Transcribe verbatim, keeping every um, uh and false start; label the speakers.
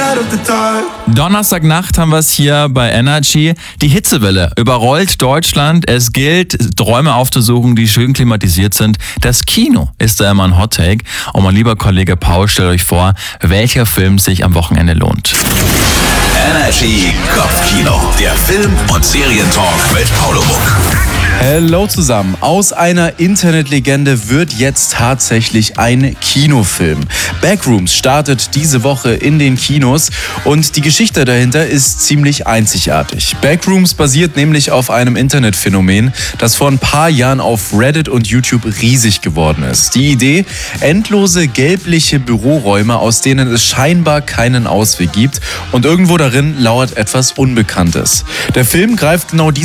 Speaker 1: Donnerstagnacht haben wir es hier bei Energy. Die Hitzewelle überrollt Deutschland. Es gilt, Räume aufzusuchen, die schön klimatisiert sind. Das Kino ist da immer ein Hottake. Und mein lieber Kollege Paul, stellt euch vor, welcher Film sich am Wochenende lohnt.
Speaker 2: Energy Kopfkino, der Film- und Serientalk mit Paulo Muck.
Speaker 3: Hallo zusammen. Aus einer Internetlegende wird jetzt tatsächlich ein Kinofilm. Backrooms startet diese Woche in den Kinos und die Geschichte dahinter ist ziemlich einzigartig. Backrooms basiert nämlich auf einem Internetphänomen, das vor ein paar Jahren auf Reddit und YouTube riesig geworden ist. Die Idee: endlose gelbliche Büroräume, aus denen es scheinbar keinen Ausweg gibt, und irgendwo darin lauert etwas Unbekanntes. Der Film greift genau diese